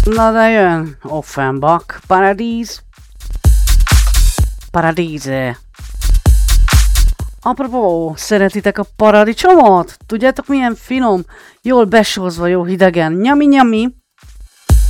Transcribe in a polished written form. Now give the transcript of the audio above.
Na de jön Offenbach, Paradíze. Apropó, szeretitek a paradicsomot? Tudjátok milyen finom, jól besózva, jó hidegen, nyami-nyami?